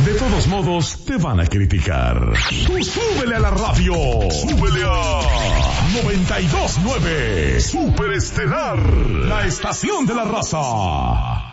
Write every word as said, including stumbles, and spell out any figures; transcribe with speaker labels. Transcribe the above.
Speaker 1: De todos modos, te van a criticar. Tú súbele a la radio. Súbele a noventa y dos punto nueve. Superestelar, la estación de la raza.